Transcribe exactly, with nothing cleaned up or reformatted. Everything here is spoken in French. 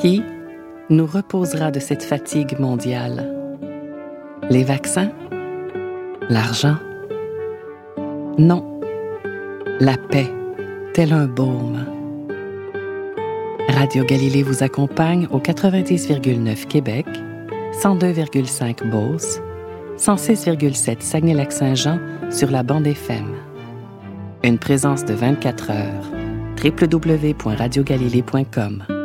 Qui nous reposera de cette fatigue mondiale? Les vaccins? L'argent? Non, la paix, tel un baume. Radio Galilée vous accompagne au quatre-vingt-dix virgule neuf Québec, cent deux virgule cinq Beauce, cent six virgule sept Saguenay-Lac-Saint-Jean sur la bande F M. Une présence de vingt-quatre heures. w w w point radio galilée point com